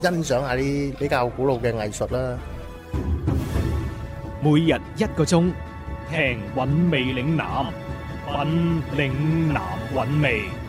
欣賞下啲比較古老嘅藝術啦。 每日1個鐘，聽韻味嶺南，韻嶺南韻味。